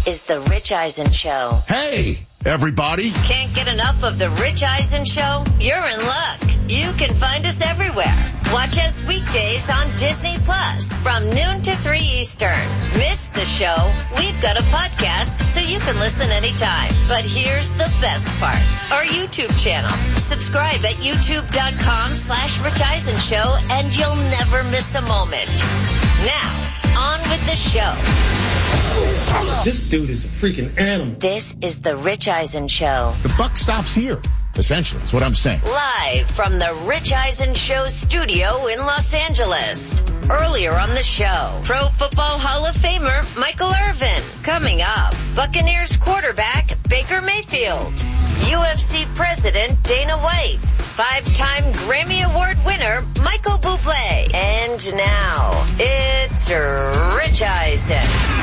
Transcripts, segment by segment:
is The Rich Eisen Show. Hey, everybody. Can't get enough of The Rich Eisen Show? You're in luck. You can find us everywhere. Watch us weekdays on Disney Plus from noon to 3 Eastern. Miss the show? We've got a podcast so you can listen anytime. But here's the best part. Our YouTube channel. Subscribe at youtube.com/Rich Eisen Show and you'll never miss a moment. Now, on with the show. This dude is a freaking animal. This is The Rich Eisen Show. The buck stops here, essentially, is what I'm saying. Live from the Rich Eisen Show studio in Los Angeles. Earlier on the show, Pro Football Hall of Famer Michael Irvin. Coming up, Buccaneers quarterback Baker Mayfield. UFC President Dana White. 5-time Grammy Award winner Michael Bublé. And now, it's Rich Eisen.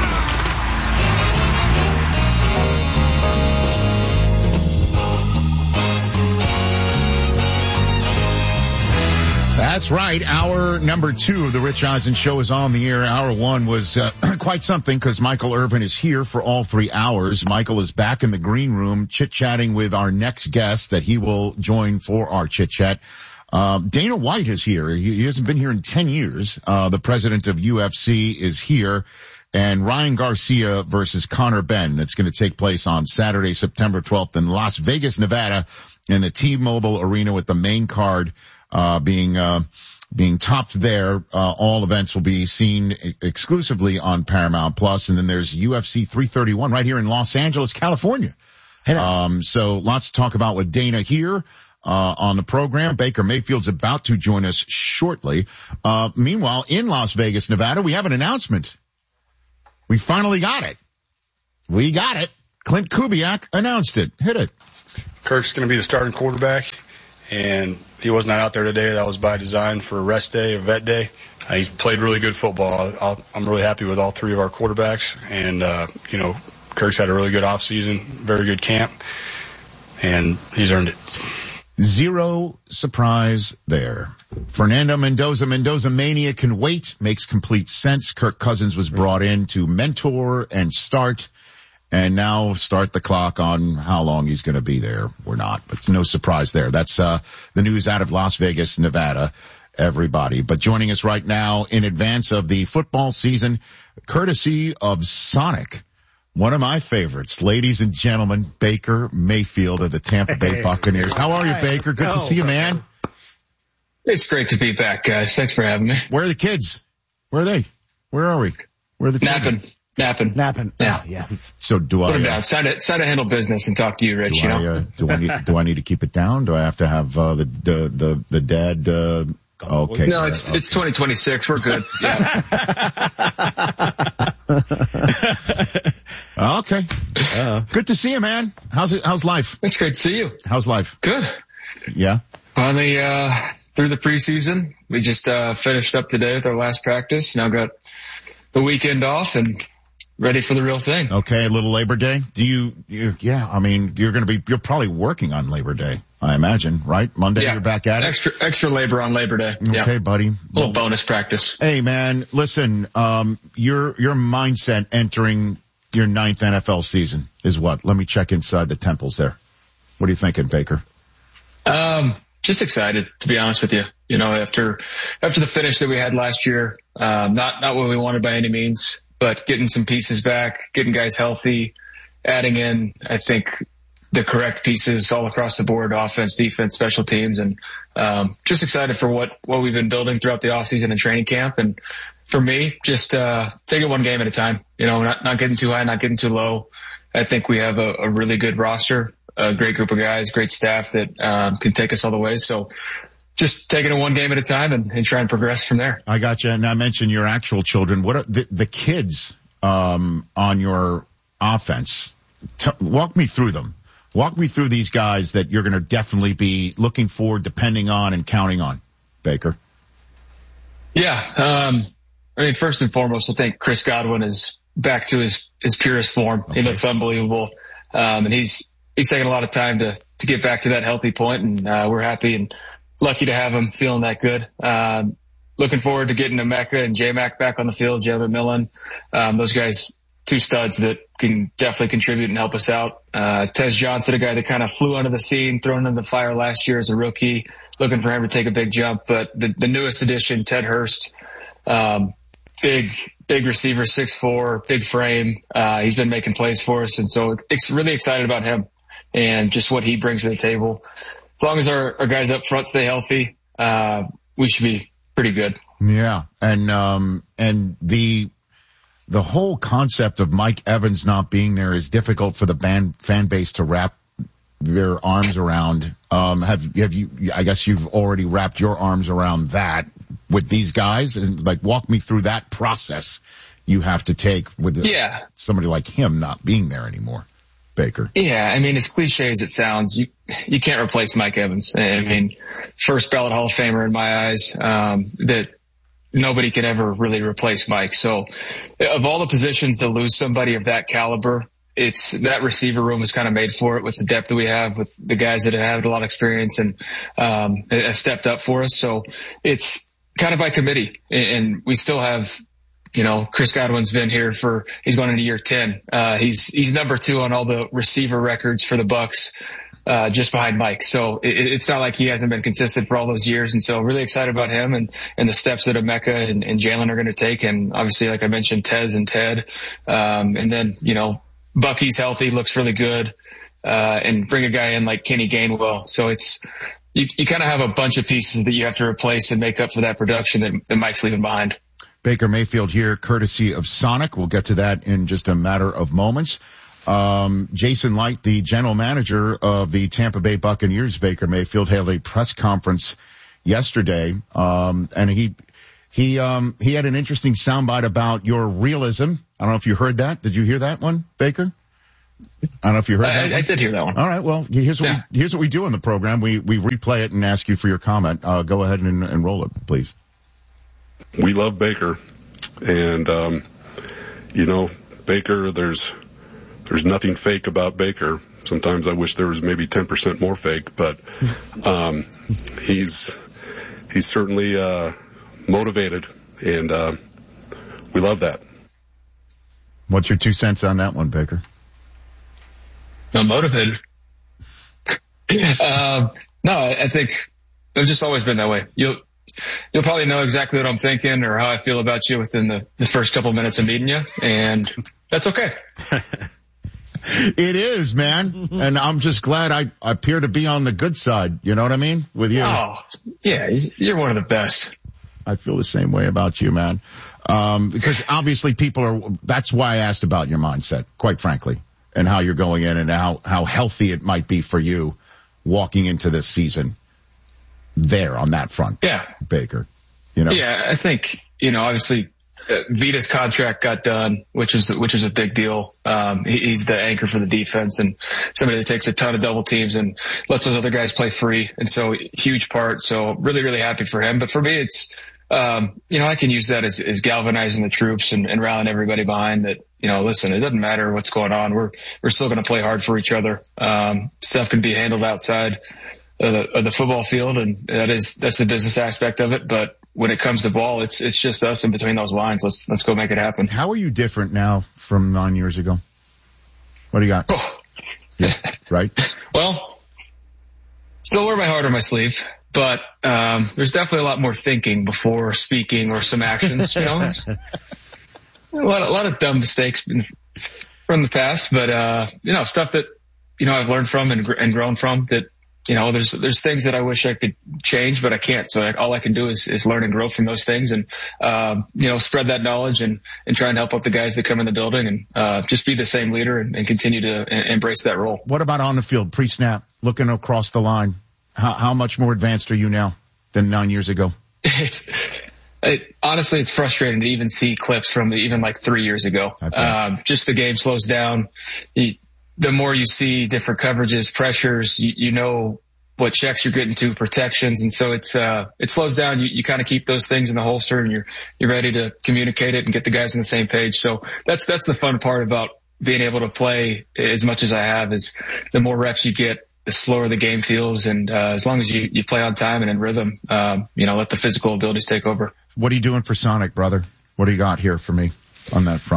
That's right. Hour number 2 of the Rich Eisen Show is on the air. Hour 1 was quite something because Michael Irvin is here for all 3 hours. Michael is back in the green room chit-chatting with our next guest that he will join for our chit-chat. Dana White is here. He hasn't been here in 10 years. The president of UFC is here. And Ryan Garcia versus Conor Benn. That's going to take place on Saturday, September 12th in Las Vegas, Nevada in the T-Mobile Arena with the main card being topped there. All events will be seen exclusively on Paramount Plus. And then there's UFC 331 right here in Los Angeles, California. So lots to talk about with Dana here, on the program. Baker Mayfield's about to join us shortly. Meanwhile, in Las Vegas, Nevada, we have an announcement. We finally got it. We got it. Clint Kubiak announced it. Hit it. Kirk's going to be the starting quarterback. And he was not out there today. That was by design for a rest day, a vet day. He played really good football. I'm really happy with all 3 of our quarterbacks. And, Kirk's had a really good offseason, very good camp, and he's earned it. Zero surprise there. Fernando Mendoza mania can wait. Makes complete sense. Kirk Cousins was brought in to mentor and start. And now start the clock on how long he's going to be there. We're not, but it's no surprise there. That's the news out of Las Vegas, Nevada, everybody. But joining us right now in advance of the football season, courtesy of Sonic, one of my favorites, ladies and gentlemen, Baker Mayfield of the Tampa Bay Buccaneers. How are you, Baker? Good to see you, man. It's great to be back, guys. Thanks for having me. Where are the kids? Where are they? Where are we? Where are the children? Napping. Yeah. Yes. So do Put I? Put them down. It's time to handle business and talk to you, Rich. Do I need to keep it down? Do I have to have the dad? Okay. No, it's 2026. We're good. Yeah. Okay. Good to see you, man. How's life? It's great to see you. How's life? Good. Yeah. Finally through the preseason. We just finished up today with our last practice. Now got the weekend off and ready for the real thing. Okay, a little Labor Day. Yeah, I mean, you're probably working on Labor Day, I imagine, right? Monday you're back at it? Extra labor on Labor Day. Okay, buddy. Little bonus practice. Hey, man, listen, your mindset entering your 9th NFL season is what? Let me check inside the temples there. What are you thinking, Baker? Just excited, to be honest with you. You know, after the finish that we had last year, not what we wanted by any means, but getting some pieces back, getting guys healthy, adding in, I think, the correct pieces all across the board, offense, defense, special teams, and just excited for what we've been building throughout the offseason and training camp. And for me, just take it one game at a time. You know, not getting too high, not getting too low. I think we have a really good roster, a great group of guys, great staff that can take us all the way. So just taking it one game at a time and try and progress from there. I got you. And I mentioned your actual children. What are the kids on your offense? Walk me through them. Walk me through these guys that you're going to definitely be looking for, depending on, and counting on, Baker. Yeah. I mean, first and foremost, I think Chris Godwin is back to his purest form. Okay. He looks unbelievable. And he's taking a lot of time to get back to that healthy point, and we're happy and lucky to have him feeling that good. Looking forward to getting Emeka and J-Mac back on the field, Jalen McMillan. Those guys two studs that can definitely contribute and help us out. Tez Johnson, a guy that kind of flew under the scene, thrown into the fire last year as a rookie, looking for him to take a big jump. But the newest addition, Ted Hurst, big receiver, 6'4", big frame. He's been making plays for us. And so it's really excited about him and just what he brings to the table. As long as our guys up front stay healthy, we should be pretty good. Yeah. And the whole concept of Mike Evans not being there is difficult for the fan base to wrap their arms around. Have you, I guess you've already wrapped your arms around that with these guys, and like walk me through that process you have to take with somebody like him not being there anymore, Baker. Yeah. I mean, as cliche as it sounds, you can't replace Mike Evans. I mean, first ballot Hall of Famer in my eyes, that nobody can ever really replace Mike. So of all the positions to lose somebody of that caliber, it's that receiver room is kind of made for it with the depth that we have with the guys that have had a lot of experience and have stepped up for us. So it's kind of by committee, and we still have, Chris Godwin's been here he's going into year 10. He's number 2 on all the receiver records for the Bucs, just behind Mike. So it's not like he hasn't been consistent for all those years. And so really excited about him and the steps that Emeka and Jalen are going to take. And obviously, like I mentioned, Tez and Ted. And then, Bucky's healthy, looks really good, and bring a guy in like Kenny Gainwell. So you kind of have a bunch of pieces that you have to replace and make up for that production that Mike's leaving behind. Baker Mayfield here, courtesy of Sonic. We'll get to that in just a matter of moments. Jason Licht, the general manager of the Tampa Bay Buccaneers, Baker Mayfield, held a press conference yesterday, and he had an interesting soundbite about your realism. I don't know if you heard that. Did you hear that one, Baker? I don't know if you heard that. I did hear that one. All right. Well, here's what we do in the program. We replay it and ask you for your comment. Go ahead and roll it, please. We love Baker, and Baker. There's nothing fake about Baker. Sometimes I wish there was maybe 10% more fake, but he's certainly motivated, and we love that. What's your 2 cents on that one, Baker? I'm motivated. No, I think I've just always been that way. You'll probably know exactly what I'm thinking or how I feel about you within the first couple of minutes of meeting you, and that's okay. It is, man. And I'm just glad I appear to be on the good side. You know what I mean? With you. Oh, yeah. You're one of the best. I feel the same way about you, man. Because obviously that's why I asked about your mindset, quite frankly, and how you're going in and how healthy it might be for you walking into this season there on that front. Yeah. Baker, Yeah, I think, obviously, Vita's contract got done, which is a big deal. He's the anchor for the defense and somebody that takes a ton of double teams and lets those other guys play free. And so huge part. So really, really happy for him. But for me, it's, I can use that as galvanizing the troops and rallying everybody behind that. Listen, it doesn't matter what's going on. We're still going to play hard for each other. Stuff can be handled outside of the football field, and that's the business aspect of it. But when it comes to ball, it's just us in between those lines. Let's go make it happen. How are you different now from 9 years ago? What do you got? Oh. Yeah, right. Well, still wear my heart on my sleeve, but there's definitely a lot more thinking before speaking or some actions. A lot of dumb mistakes from the past, but stuff that I've learned from and grown from that. There's things that I wish I could change, but I can't. So all I can do is learn and grow from those things and, spread that knowledge and try and help out the guys that come in the building and, just be the same leader and continue to embrace that role. What about on the field, pre-snap, looking across the line? How much more advanced are you now than 9 years ago? Honestly, it's frustrating to even see clips from even like 3 years ago. Just the game slows down. The more you see different coverages, pressures, you know what checks you're getting to, protections. And so it slows down. You kind of keep those things in the holster and you're ready to communicate it and get the guys on the same page. So that's the fun part about being able to play as much as I have is the more reps you get, the slower the game feels. And, as long as you play on time and in rhythm, let the physical abilities take over. What are you doing for Sonic, brother? What do you got here for me on that front?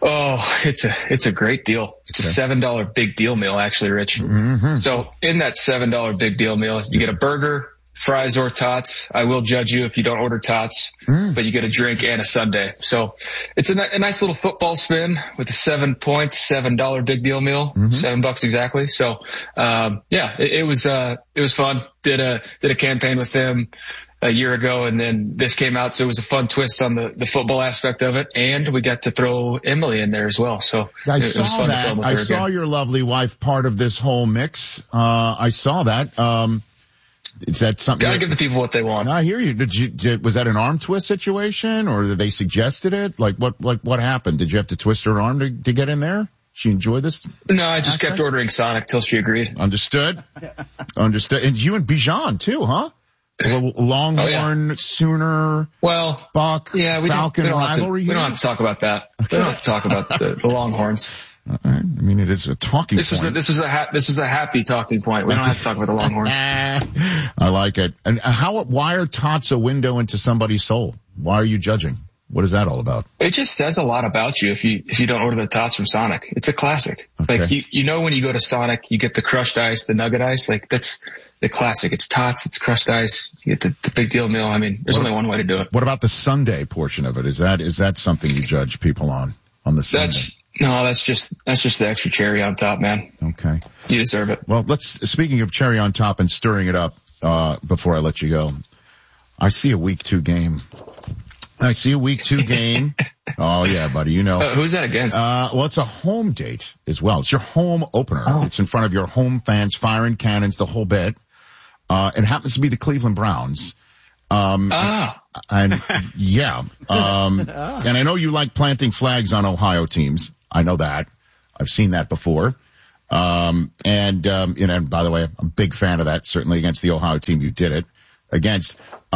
Oh, it's a great deal. It's a $7 big deal meal, actually, Rich. Mm-hmm. So in that $7 big deal meal, you get a burger, fries, or tots. I will judge you if you don't order tots, but you get a drink and a sundae. So it's a nice little football spin with a 7 points, $7 big deal meal, $7 exactly. So, it was fun. Did a campaign with them a year ago, and then this came out. So it was a fun twist on the football aspect of it. And we got to throw Emily in there as well. So I it was fun to film with her again. saw your lovely wife part of this whole mix. I saw that. Is that something? Gotta give the people what they want. I hear you. Was that an arm twist situation, or they suggested it? Like what happened? Did you have to twist her arm to get in there? She enjoyed this? No, I just kept ordering Sonic till she agreed. Understood. Understood. And you and Bijan too, huh? Longhorn, Sooner, Buck, Falcon rivalry. We don't have to talk about that. We don't have to talk about the Longhorns. All right. I mean, it is a talking point. This was a happy talking point. We don't have to talk about the Longhorns. I like it. And why are tots a window into somebody's soul? Why are you judging? What is that all about? It just says a lot about you if you don't order the tots from Sonic. It's a classic. Okay. Like you know when you go to Sonic, you get the crushed ice, the nugget ice. Like that's the classic. It's tots, it's crushed ice. You get the big deal meal. I mean, there's only one way to do it. What about the Sunday portion of it? Is that something you judge people on the Sunday? That's just the extra cherry on top, man. Okay. You deserve it. Well, speaking of cherry on top and stirring it up, before I let you go, I see a week 2 game. Oh yeah, buddy, you know. Who's that against? Well, it's a home date as well. It's your home opener. Oh. It's in front of your home fans, firing cannons, the whole bit. It happens to be the Cleveland Browns. And yeah. And I know you like planting flags on Ohio teams. I know that. I've seen that before. And by the way, I'm a big fan of that, certainly against the Ohio team you did it against.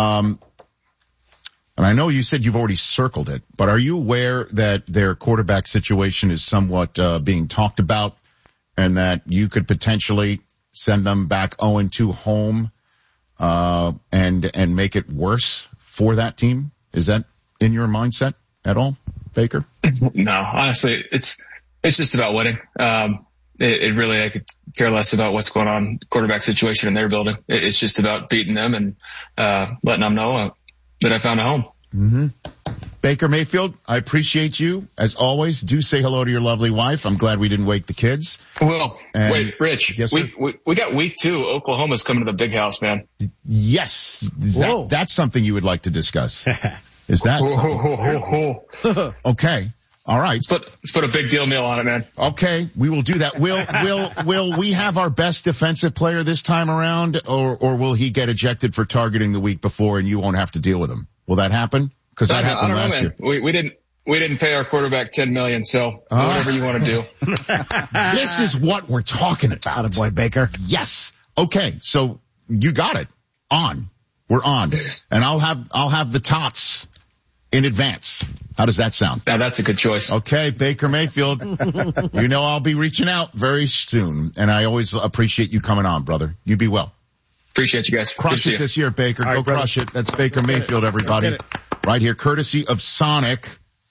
And I know you said you've already circled it, but are you aware that their quarterback situation is somewhat being talked about, and that you could potentially send them back 0-2 home and make it worse for that team? Is that in your mindset at all, Baker? No, honestly, it's just about winning. It really, I could care less about what's going on quarterback situation in their building. It's just about beating them and letting them know that I found a home. Mm-hmm. Baker Mayfield, I appreciate you as always. Do say hello to your lovely wife. I'm glad we didn't wake the kids. Well, wait, Rich, yes, we got week 2. Oklahoma's coming to the big house, man. Yes. That's something you would like to discuss. Is that something? Okay. All right. Let's put a big deal meal on it, man. Okay. We will do that. Will we have our best defensive player this time around, or will he get ejected for targeting the week before and you won't have to deal with him? Will that happen? Because that happened last year. We didn't pay our quarterback $10 million, so whatever you want to do. This is what we're talking about. Attaboy, Baker. Yes. Okay. So you got it. We're on. And I'll have the tots in advance. How does that sound? Now that's a good choice. Okay, Baker Mayfield. You know I'll be reaching out very soon, and I always appreciate you coming on, brother. You be well. Appreciate you guys. Crush it this year, Baker. Go crush it. That's Baker Mayfield, everybody. Right here, courtesy of Sonic.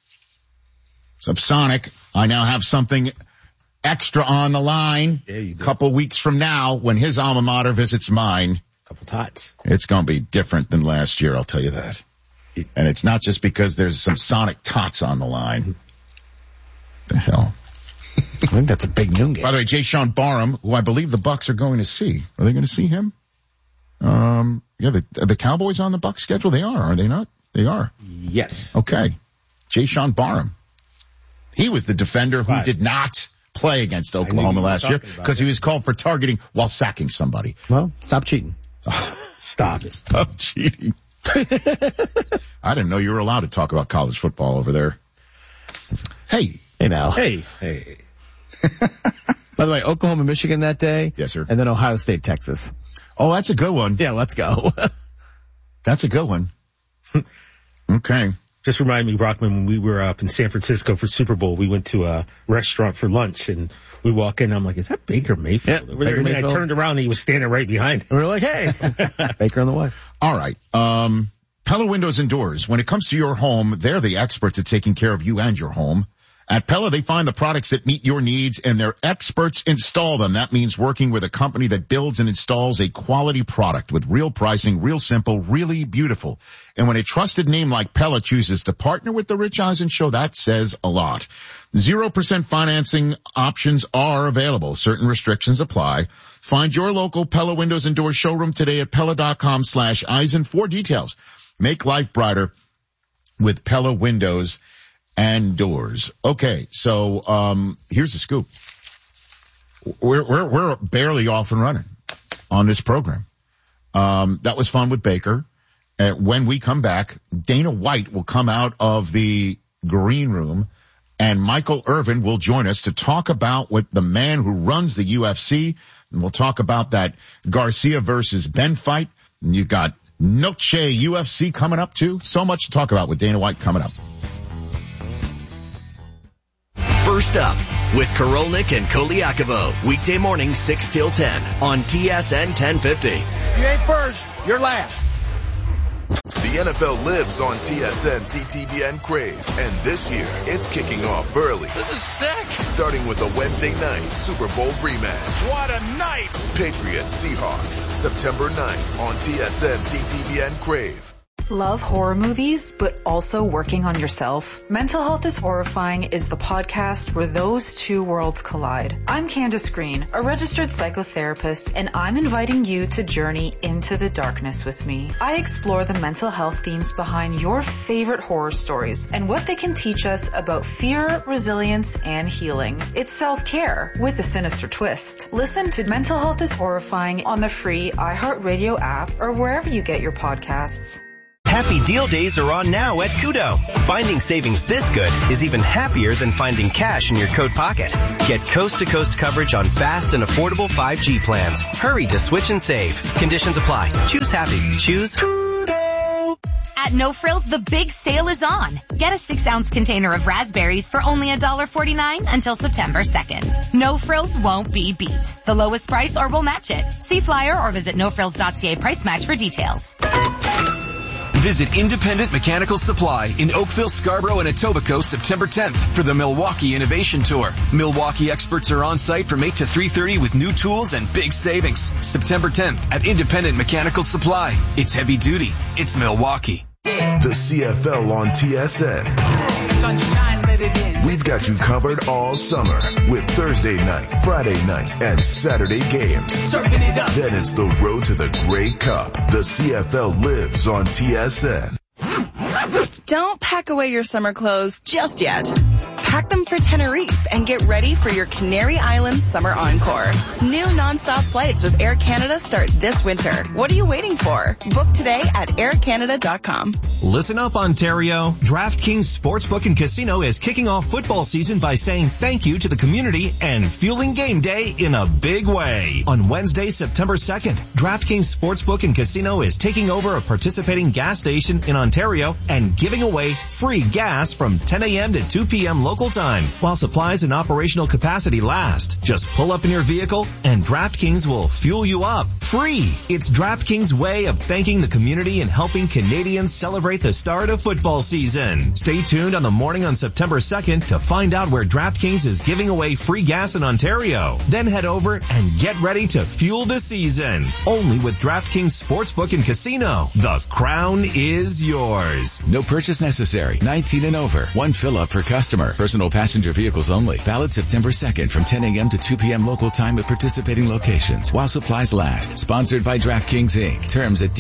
I now have something extra on the line. Yeah, you do. Couple weeks from now, when his alma mater visits mine. Couple tots. It's going to be different than last year, I'll tell you that. And it's not just because there's some Sonic tots on the line. The hell? I think that's a big noon game. By the way, Jayshon Barham, who I believe the Bucks are going to see. Are they going to see him? The Cowboys on the Bucks schedule? They are they not? They are. Yes. Okay. Jayshon Barham. He was the defender who did not play against Oklahoma last year because he was called for targeting while sacking somebody. Well, stop cheating. Stop it. Stop cheating. I didn't know you were allowed to talk about college football over there. Hey now. Hey. By the way, Oklahoma, Michigan that day. Yes, sir. And then Ohio State, Texas. Oh, that's a good one. Yeah, let's go. That's a good one. Okay. Just remind me, Brockman, when we were up in San Francisco for Super Bowl, we went to a restaurant for lunch, and we walk in, and I'm like, is that Baker Mayfield? Yeah, Baker Mayfield. I turned around, and he was standing right behind. And we're like, hey, Baker and the wife. All right. Pella Windows and Doors. When it comes to your home, they're the experts at taking care of you and your home. At Pella, they find the products that meet your needs and their experts install them. That means working with a company that builds and installs a quality product with real pricing, real simple, really beautiful. And when a trusted name like Pella chooses to partner with the Rich Eisen Show, that says a lot. 0% financing options are available. Certain restrictions apply. Find your local Pella Windows and Doors showroom today at Pella.com/Eisen for details. Make life brighter with Pella Windows and Doors. Okay, so here's the scoop. We're barely off and running on this program. That was fun with Baker. When we come back, Dana White will come out of the green room, and Michael Irvin will join us to talk about what the man who runs the UFC, and we'll talk about that Garcia versus Ben fight. And you've got Noche UFC coming up too. So much to talk about with Dana White coming up. First up with Karolnik and Koliakovo, weekday mornings 6 till 10 on TSN 1050. You ain't first, you're last. The NFL lives on TSN, CTVN Crave, and this year it's kicking off early. This is sick. Starting with a Wednesday night Super Bowl rematch. What a night! Patriots Seahawks, September 9th on TSN, CTVN Crave. Love horror movies, but also working on yourself? Mental Health is Horrifying is the podcast where those two worlds collide. I'm Candace Green, a registered psychotherapist, and I'm inviting you to journey into the darkness with me. I explore the mental health themes behind your favorite horror stories and what they can teach us about fear, resilience, and healing. It's self-care with a sinister twist. Listen to Mental Health is Horrifying on the free iHeartRadio app or wherever you get your podcasts. Happy deal days are on now at Kudo. Finding savings this good is even happier than finding cash in your coat pocket. Get coast-to-coast coverage on fast and affordable 5G plans. Hurry to switch and save. Conditions apply. Choose happy. Choose Kudo. At No Frills, the big sale is on. Get a 6-ounce container of raspberries for only $1.49 until September 2nd. No Frills won't be beat. The lowest price or we'll match it. See flyer or visit nofrills.ca price match for details. Visit Independent Mechanical Supply in Oakville, Scarborough, and Etobicoke September 10th for the Milwaukee Innovation Tour. Milwaukee experts are on site from 8 to 3:30 with new tools and big savings. September 10th at Independent Mechanical Supply. It's heavy duty. It's Milwaukee. The CFL on TSN. We've got you covered all summer with Thursday night, Friday night, and Saturday games. Then it's the road to the Grey Cup. The CFL lives on TSN. Don't pack away your summer clothes just yet. Pack them for Tenerife and get ready for your Canary Islands Summer Encore. New nonstop flights with Air Canada start this winter. What are you waiting for? Book today at aircanada.com. Listen up, Ontario. DraftKings Sportsbook and Casino is kicking off football season by saying thank you to the community and fueling game day in a big way. On Wednesday, September 2nd, DraftKings Sportsbook and Casino is taking over a participating gas station in Ontario and giving away free gas from 10 a.m. to 2 p.m. local time while supplies and operational capacity last. Just pull up in your vehicle and DraftKings will fuel you up free. It's DraftKings' way of thanking the community and helping Canadians celebrate the start of football season. Stay tuned on the morning on September 2nd to find out where DraftKings is giving away free gas in Ontario. Then head over and get ready to fuel the season. Only with DraftKings Sportsbook and Casino. The crown is yours. No purchase necessary. 19 and over. One fill-up per customer. Personal passenger vehicles only. Valid September 2nd from 10 a.m. to 2 p.m. local time at participating locations while supplies last. Sponsored by DraftKings Inc. Terms at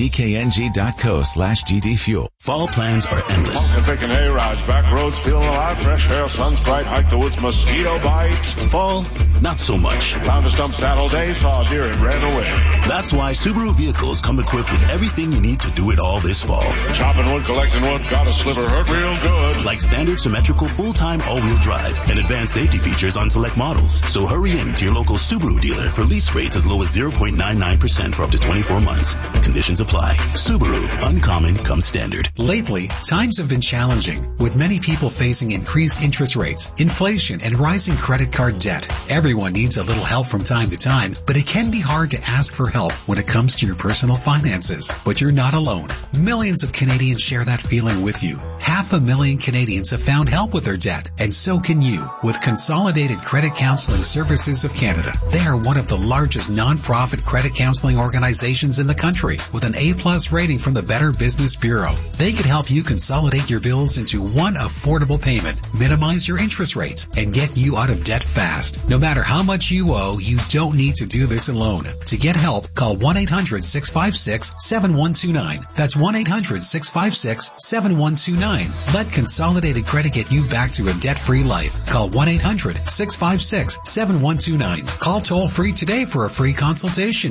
dkng.co/GDfuel. Fall plans are endless. Taking hay rides, back roads, feeling alive, fresh air, sun's bright, hike the woods, mosquito bite. Fall, not so much. Found a stump saddle day, saw a deer and ran away. That's why Subaru vehicles come equipped with everything you need to do it all this fall. Chopping wood, collecting wood, got a sliver, hurt real good. Like standard symmetrical full-time all-wheel drive and advanced safety features on select models. So hurry in to your local Subaru dealer for lease rates as low as 0.99% for up to 24 months. Conditions apply. Subaru, uncommon comes standard. Lately, times have been challenging, with many people facing increased interest rates, inflation, and rising credit card debt. Everyone needs a little help from time to time, but it can be hard to ask for help when it comes to your personal finances. But you're not alone. Millions of Canadians share that feeling with you. 500,000 Canadians have found help with their debt, and so can you with Consolidated Credit Counseling Services of Canada. They are one of the largest non-profit credit counseling organizations in the country with an A+ rating from the Better Business Bureau. They could help you consolidate your bills into one affordable payment, minimize your interest rates, and get you out of debt fast. No matter how much you owe, you don't need to do this alone. To get help, call 1-800-656-7129. That's 1-800-656-7129. Let Consolidated Credit get you back to a debt-free life. Call 1-800-656-7129. Call toll-free today for a free consultation.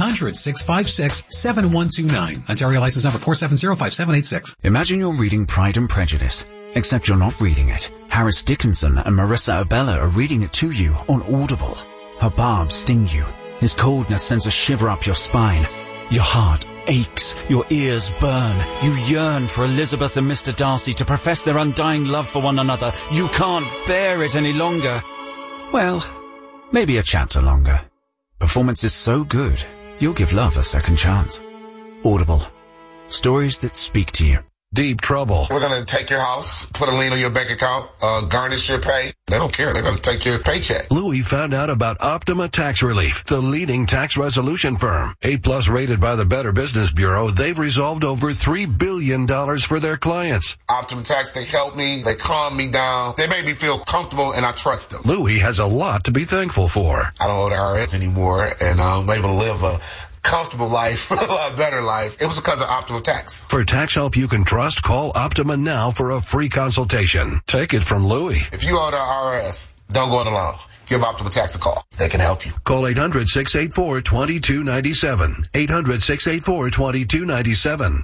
1-800-656-7129. Ontario license number 4705786. Imagine you're reading Pride and Prejudice, except you're not reading it. Harris Dickinson and Marissa Abella are reading it to you on Audible. Her barbs sting you. His coldness sends a shiver up your spine. Your heart aches. Your ears burn. You yearn for Elizabeth and Mr. Darcy to profess their undying love for one another. You can't bear it any longer. Well, maybe a chapter longer. Performance is so good, you'll give love a second chance. Audible. Stories that speak to you. Deep trouble. We're going to take your house, put a lien on your bank account, garnish your pay. They don't care. They're going to take your paycheck. Louis found out about Optima Tax Relief, the leading tax resolution firm. A+ rated by the Better Business Bureau, they've resolved over $3 billion for their clients. Optima Tax, they help me. They calm me down. They make me feel comfortable, and I trust them. Louis has a lot to be thankful for. I don't owe the IRS anymore, and I'm able to live a comfortable life, a lot better life. It was because of Optima Tax. For tax help you can trust, call Optima now for a free consultation. Take it from Louis. If you owe the IRS, don't go it alone. Give Optima Tax a call. They can help you. Call 800-684-2297. 800-684-2297.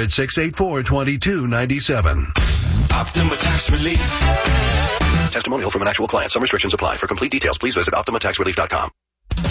800-684-2297. Optima Tax Relief. Testimonial from an actual client. Some restrictions apply. For complete details, please visit OptimaTaxRelief.com.